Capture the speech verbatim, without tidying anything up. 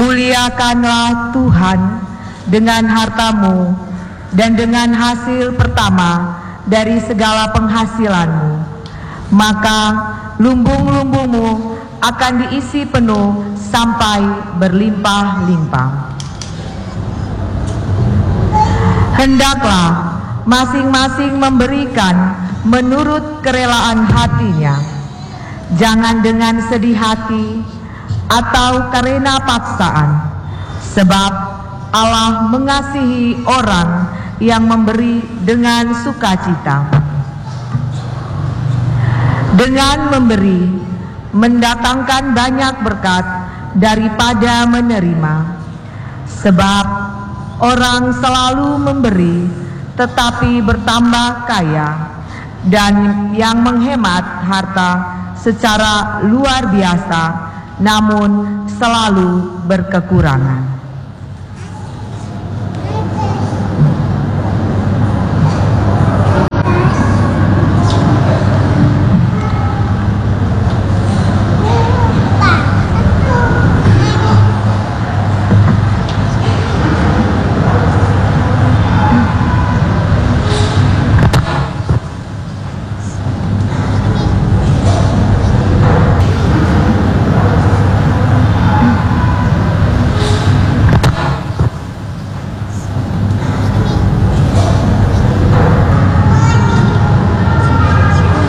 Muliakanlah Tuhan dengan hartamu dan dengan hasil pertama dari segala penghasilanmu, maka lumbung-lumbungmu akan diisi penuh sampai berlimpah-limpah. Hendaklah masing-masing memberikan menurut kerelaan hatinya, jangan dengan sedih hati atau karena paksaan, sebab Allah mengasihi orang yang memberi dengan sukacita. Dengan memberi mendatangkan banyak berkat daripada menerima, sebab orang selalu memberi tetapi bertambah kaya, dan yang menghemat harta secara luar biasa namun selalu berkekurangan.